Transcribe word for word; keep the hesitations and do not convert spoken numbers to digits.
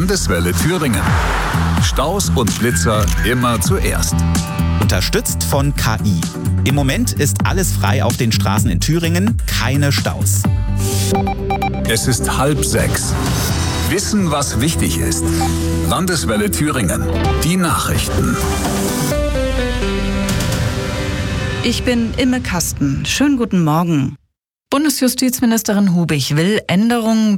Landeswelle Thüringen. Staus und Blitzer immer zuerst. Unterstützt von K I. Im Moment ist alles frei auf den Straßen in Thüringen, keine Staus. Es ist halb sechs. Wissen, was wichtig ist. Landeswelle Thüringen. Die Nachrichten. Ich bin Imme Kasten. Schönen guten Morgen. Bundesjustizministerin Hubig will Änderungen